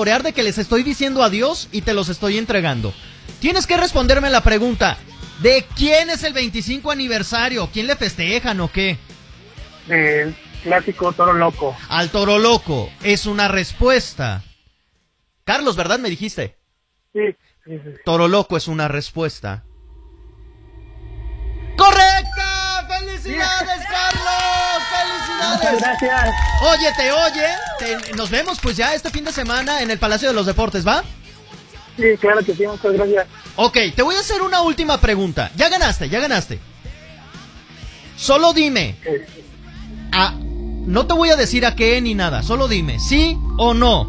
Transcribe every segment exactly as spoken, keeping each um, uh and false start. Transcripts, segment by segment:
saborear de que les estoy diciendo adiós y te los estoy entregando. Tienes que responderme la pregunta, ¿de quién es el veinticinco aniversario? ¿Quién le festejan o qué? Del clásico Toro Loco. Al Toro Loco, es una respuesta. Carlos, ¿verdad? Me dijiste. Sí, sí, sí. Toro Loco es una respuesta. ¡Correcta! ¡Felicidades, Carlos! ¡Felicidades! Muchas gracias. Oye, te oye. Te, nos vemos pues ya este fin de semana en el Palacio de los Deportes, ¿va? Sí, claro que sí, muchas gracias. Ok, te voy a hacer una última pregunta. Ya ganaste, ya ganaste. Solo dime. A, no te voy a decir a qué ni nada. Solo dime, ¿sí o no?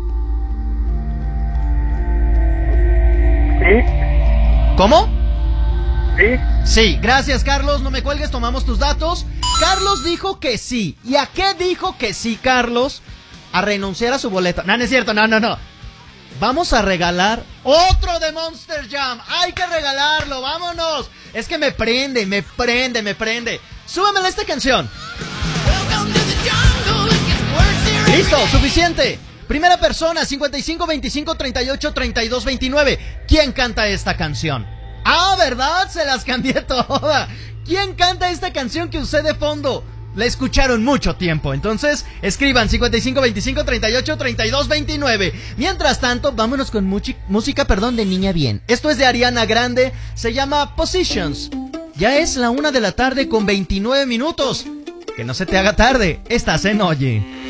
Sí. ¿Cómo? Sí. Sí, gracias, Carlos. No me cuelgues, tomamos tus datos. Carlos dijo que sí. ¿Y a qué dijo que sí, Carlos? A renunciar a su boleto. No, no es cierto, no, no, no. Vamos a regalar otro de Monster Jam. Hay que regalarlo, vámonos. Es que me prende, me prende, me prende. Súbemela esta canción. Listo, suficiente. Primera persona, cincuenta y cinco, veinticinco, treinta y ocho, treinta y dos, veintinueve. ¿Quién canta esta canción? Ah, ¿verdad? Se las cambié toda. ¿Quién canta esta canción que usé de fondo? La escucharon mucho tiempo. Entonces, escriban cincuenta y cinco, veinticinco, treinta y ocho, treinta y dos, veintinueve. Mientras tanto, vámonos con muchi- música, perdón, de Niña Bien. Esto es de Ariana Grande. Se llama Positions. Ya es la una de la tarde con veintinueve minutos. Que no se te haga tarde. Estás en Oye.